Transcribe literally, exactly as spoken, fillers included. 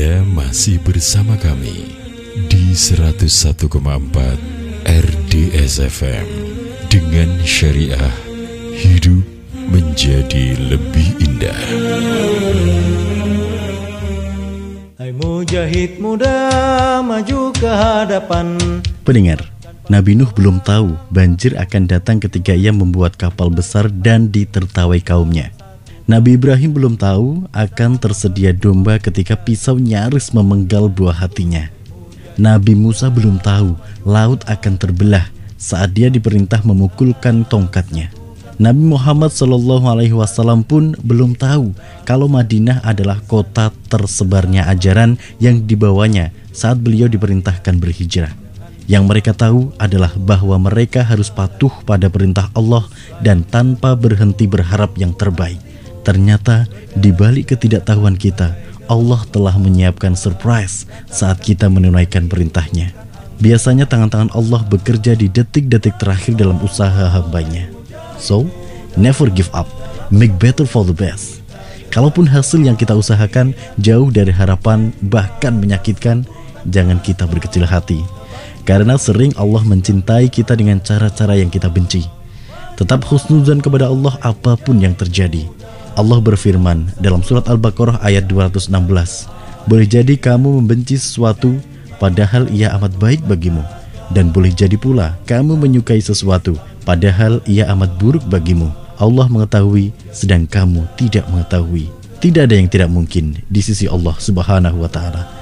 Anda masih bersama kami di seratus satu koma empat R D S F M dengan syariah hidup menjadi lebih indah. Hai mujahid muda, maju ke hadapan. Pendengar, Nabi Nuh belum tahu banjir akan datang ketika ia membuat kapal besar dan ditertawai kaumnya. Nabi Ibrahim belum tahu akan tersedia domba ketika pisau nyaris memenggal buah hatinya. Nabi Musa belum tahu laut akan terbelah saat dia diperintah memukulkan tongkatnya. Nabi Muhammad shallallahu alaihi wasallam pun belum tahu kalau Madinah adalah kota tersebarnya ajaran yang dibawanya saat beliau diperintahkan berhijrah. Yang mereka tahu adalah bahwa mereka harus patuh pada perintah Allah dan tanpa berhenti berharap yang terbaik. Ternyata di balik ketidaktahuan kita, Allah telah menyiapkan surprise saat kita menunaikan perintahnya. Biasanya tangan-tangan Allah bekerja di detik-detik terakhir dalam usaha hambanya. So, never give up, make better for the best. Kalaupun hasil yang kita usahakan jauh dari harapan, bahkan menyakitkan, jangan kita berkecil hati. Karena sering Allah mencintai kita dengan cara-cara yang kita benci. Tetap husnuzan kepada Allah apapun yang terjadi. Allah berfirman dalam surat Al-Baqarah ayat dua ratus enam belas, boleh jadi kamu membenci sesuatu padahal ia amat baik bagimu, dan boleh jadi pula kamu menyukai sesuatu padahal ia amat buruk bagimu. Allah mengetahui sedang kamu tidak mengetahui. Tidak ada yang tidak mungkin di sisi Allah Subhanahu wa ta'ala.